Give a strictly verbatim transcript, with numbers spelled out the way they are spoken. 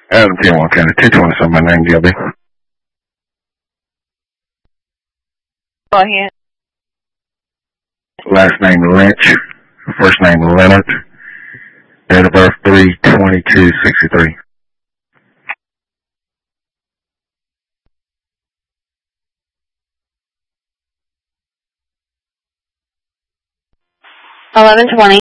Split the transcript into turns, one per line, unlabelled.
Adam T. one County, two twenty-seven, my name, D L B.
Go ahead.
Last name Lynch, first name Leonard, date of birth three twenty-two sixty-three.
eleven twenty.